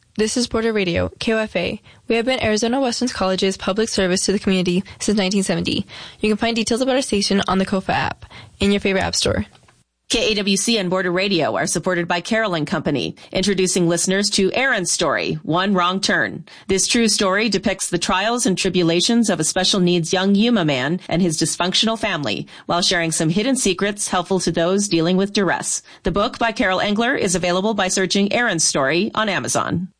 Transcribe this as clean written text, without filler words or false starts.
This is Border Radio, KOFA. We have been Arizona Western College's public service to the community since 1970. You can find details about our station on the KOFA app in your favorite app store. KAWC and Border Radio are supported by Carroll & Company, introducing listeners to Aaron's story, One Wrong Turn. This true story depicts the trials and tribulations of a special needs young Yuma man and his dysfunctional family, while sharing some hidden secrets helpful to those dealing with duress. The book by Carol Engler is available by searching Aaron's Story on Amazon.